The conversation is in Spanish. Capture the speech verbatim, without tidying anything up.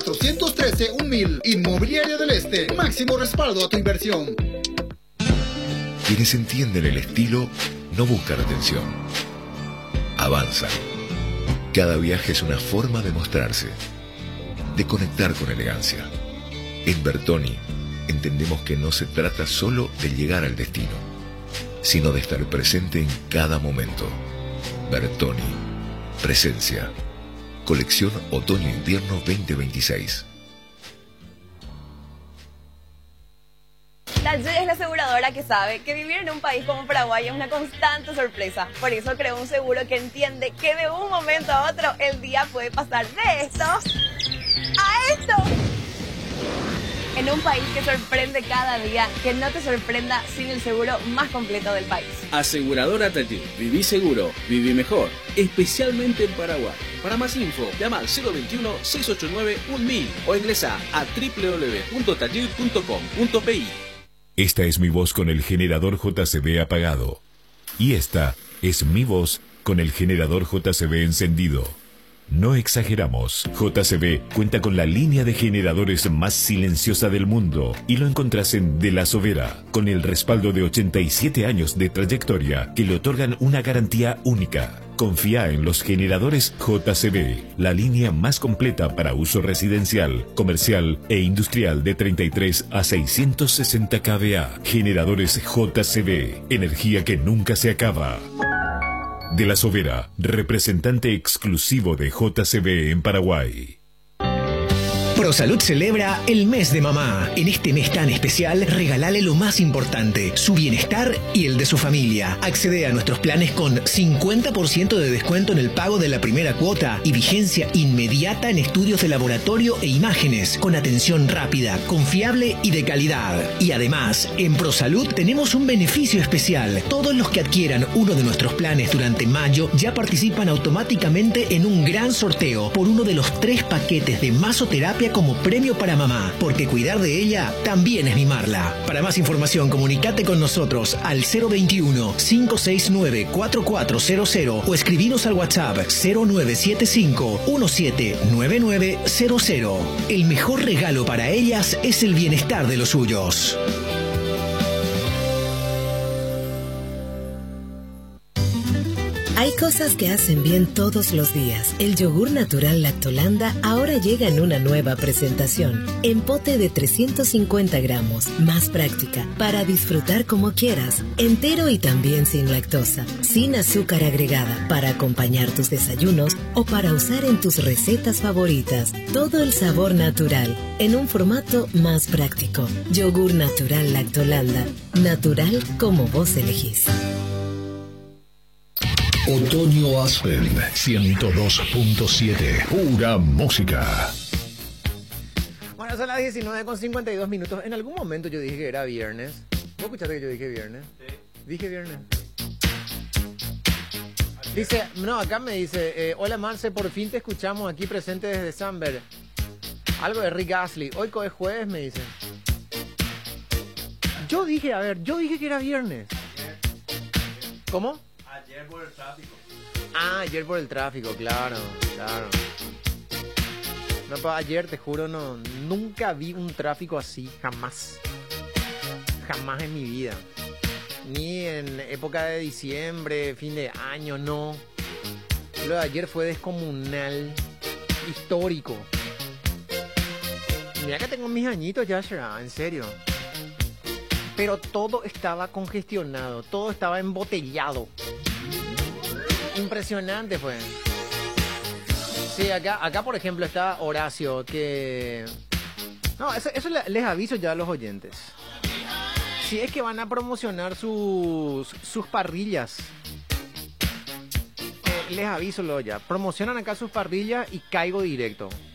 cuatrocientos trece mil. Inmobiliaria del Este. Máximo respaldo a tu inversión. Quienes entienden el estilo no buscan atención. Avanzan. Cada viaje es una forma de mostrarse, de conectar con elegancia. En Bertoni entendemos que no se trata solo de llegar al destino, sino de estar presente en cada momento. Bertoni. Presencia. Colección Otoño-Invierno veinte veintiséis. Taller es la aseguradora que sabe que vivir en un país como Paraguay es una constante sorpresa. Por eso creó un seguro que entiende que de un momento a otro el día puede pasar de esto a esto. En un país que sorprende cada día, que no te sorprenda sin el seguro más completo del país. Aseguradora Taller. Viví seguro, viví mejor. Especialmente en Paraguay. Para más info, llama al cero veintiuno, seiscientos ochenta y nueve, mil o ingresa a doble u doble u doble u punto taller punto com punto pe i. Esta es mi voz con el generador J C B apagado. Y esta es mi voz con el generador J C B encendido. No exageramos. J C B cuenta con la línea de generadores más silenciosa del mundo y lo encontrás en De la Sobera, con el respaldo de ochenta y siete años de trayectoria que le otorgan una garantía única. Confía en los generadores J C B, la línea más completa para uso residencial, comercial e industrial de treinta y tres a seiscientos sesenta kilovoltios. Generadores J C B, energía que nunca se acaba. De la Sobera, representante exclusivo de J C B en Paraguay. ProSalud celebra el mes de mamá. En este mes tan especial, regalale lo más importante, su bienestar y el de su familia. Accede a nuestros planes con cincuenta por ciento de descuento en el pago de la primera cuota y vigencia inmediata en estudios de laboratorio e imágenes, con atención rápida, confiable y de calidad. Y además, en ProSalud tenemos un beneficio especial. Todos los que adquieran uno de nuestros planes durante mayo ya participan automáticamente en un gran sorteo por uno de los tres paquetes de masoterapia como premio para mamá, porque cuidar de ella también es mimarla. Para más información, comunícate con nosotros al cero veintiuno, cinco seis nueve, cuatro cuatro cero cero o escribinos al WhatsApp cero nueve siete cinco, uno siete nueve nueve cero cero. El mejor regalo para ellas es el bienestar de los suyos. Hay cosas que hacen bien todos los días. El yogur natural Lactolanda ahora llega en una nueva presentación. En pote de trescientos cincuenta gramos. Más práctica. Para disfrutar como quieras. Entero y también sin lactosa. Sin azúcar agregada. Para acompañar tus desayunos o para usar en tus recetas favoritas. Todo el sabor natural. En un formato más práctico. Yogur natural Lactolanda. Natural como vos elegís. Otoño Aspen ciento dos punto siete, pura música. Bueno, son las diecinueve con cincuenta y dos minutos. En algún momento yo dije que era viernes. ¿Vos escuchaste que yo dije viernes? Sí. Dije viernes. Dice, no, acá me dice, eh, hola Marce, por fin te escuchamos aquí presente desde Samber. Algo de Rick Astley. Hoy es jueves, me dice. Yo dije, a ver, yo dije que era viernes. ¿Cómo? Ayer por el tráfico. Ah, ayer por el tráfico, claro, claro. No, pero ayer, te juro, no, nunca vi un tráfico así, jamás. Jamás en mi vida. Ni en época de diciembre, fin de año, no. Lo de ayer fue descomunal, histórico. Mira que tengo mis añitos ya, será, en serio. Pero todo estaba congestionado, todo estaba embotellado. Impresionante fue. Sí, acá, acá por ejemplo está Horacio, que... No, eso, eso les aviso ya a los oyentes. Si es que van a promocionar sus, sus parrillas, eh, les aviso lo ya. Promocionan acá sus parrillas y caigo directo.